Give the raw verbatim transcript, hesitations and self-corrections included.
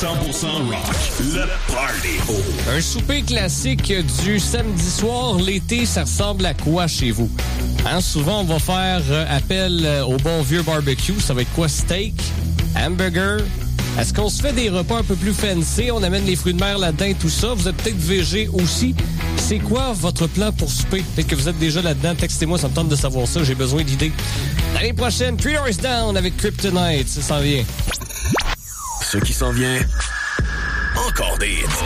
cent pour cent rock. Le Party. Un souper classique du samedi soir. L'été, ça ressemble à quoi chez vous? Hein, souvent, on va faire euh, appel euh, au bon vieux barbecue. Ça va être quoi? Steak? Hamburger? Est-ce qu'on se fait des repas un peu plus fancy? On amène les fruits de mer là-dedans, tout ça. Vous êtes peut-être végé aussi. C'est quoi votre plan pour souper? Peut-être que vous êtes déjà là-dedans. Textez-moi, ça me tente de savoir ça. J'ai besoin d'idées. L'année prochaine, Three Doors Down avec Kryptonite. Ça s'en vient. Ce qui s'en vient, encore des hits.